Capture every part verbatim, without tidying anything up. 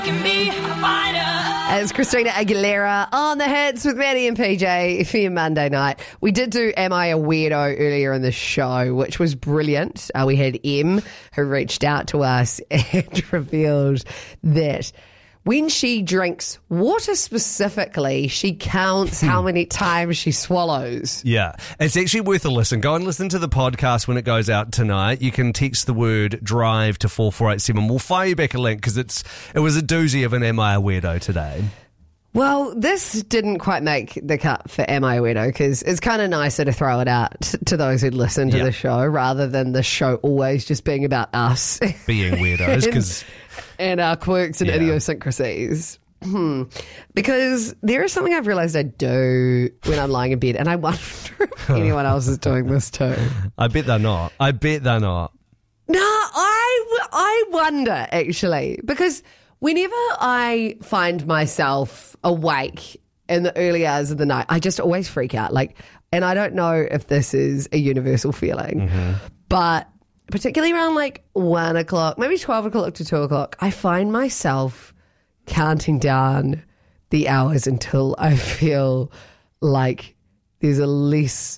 It's Christina Aguilera on the hits with Maddie and P J for your Monday night. We did do Am I a Weirdo earlier in the show, which was brilliant. Uh, we had M who reached out to us and revealed that when she drinks water specifically, she counts how many times she swallows. Yeah, it's actually worth a listen. Go and listen to the podcast when it goes out tonight. You can text the word drive to four four eight seven. We'll fire you back a link because it's it was a doozy of an Am I a Weirdo today. Well, this didn't quite make the cut for Am I a Weirdo because it's kind of nicer to throw it out to those who listen to Yeah. the show rather than the show always just being about us. Being weirdos because... and our quirks and Yeah. idiosyncrasies. Hmm. Because there is something I've realised I do when I'm lying in bed, and I wonder if anyone else is doing this too. I bet they're not. I bet they're not. No, I, w- I wonder, actually, because whenever I find myself awake in the early hours of the night, I just always freak out. Like, and I don't know if this is a universal feeling, Mm-hmm. but particularly around like one o'clock, maybe twelve o'clock to two o'clock, I find myself counting down the hours until I feel like there's a less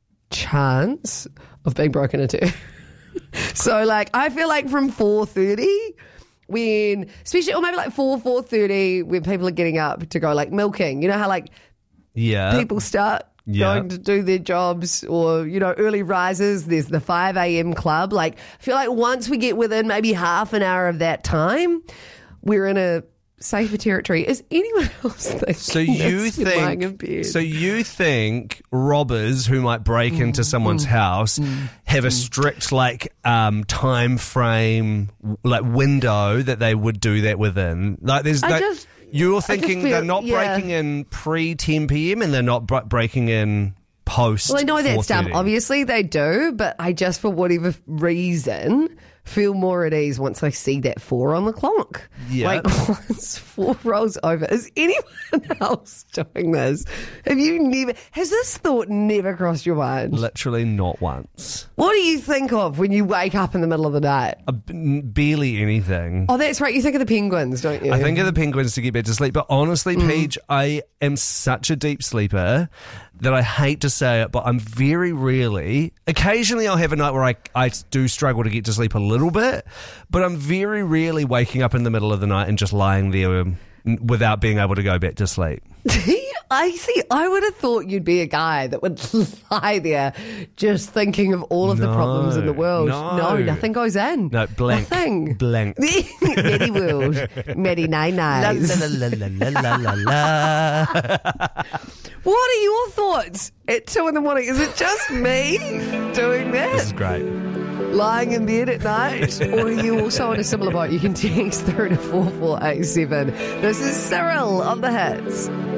chance of being broken into. So like I feel like from four thirty when, especially, or maybe like four, four thirty when people are getting up to go like milking, you know how like Yeah. people start Yeah. going to do their jobs, or, you know, early risers, there's the five a.m. club. Like, I feel like once we get within maybe half an hour of that time, we're in a safer territory. Is anyone else thinking So you this? You're lying in think bed? so you think robbers who might break into someone's house have a strict like um, time frame, like window that they would do that within? Like there's I like, just- you're just thinking feel- they're not yeah. breaking in pre ten p.m. and they're not br- breaking in post. Well, I know that's dumb. four thirty. Obviously, they do, but I just, for whatever reason, feel more at ease once I see that four on the clock. Yeah. Like, once four rolls over. Is anyone else doing this? Have you never, has this thought never crossed your mind? Literally not once. What do you think of when you wake up in the middle of the night? Uh, b- barely anything. Oh, that's right. You think of the penguins, don't you? I think of the penguins to get back to sleep, but honestly, Mm. Paige, I am such a deep sleeper that I hate to say it, but I'm very rarely, occasionally I'll have a night where I, I do struggle to get to sleep a little bit, but I'm very rarely waking up in the middle of the night and just lying there um, without being able to go back to sleep. I see. I would have thought you'd be a guy that would lie there just thinking of all of the No, problems in the world. no. nothing goes in. No, blank. Nothing. Blank. Maddie World. Maddie Nine La, Nines. la, la, la, la, la, la, la. What are your thoughts at two in the morning? Is it just me doing This is that? great. Lying in bed at night? Or are you also in a similar boat? You can text through to four four eight seven. This is Cyril on the hits.